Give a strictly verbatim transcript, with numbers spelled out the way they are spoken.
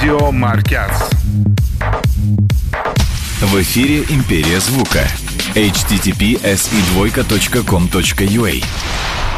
Радио Маркяц. В эфире «Империя звука». эйч ти ти пи эс и двойка точка ком точка ю а.